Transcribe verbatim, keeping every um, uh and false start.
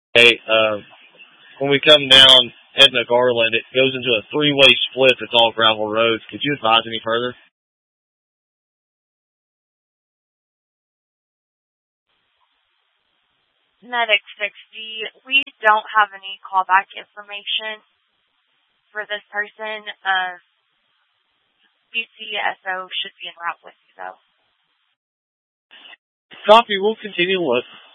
Hey, uh, when we come down Edna Garland, it goes into a three-way split that's all gravel roads. Could you advise any further? Medic sixty, we don't have any callback information for this person. Uh, B C S O should be en route with you, though. Copy, we'll continue with.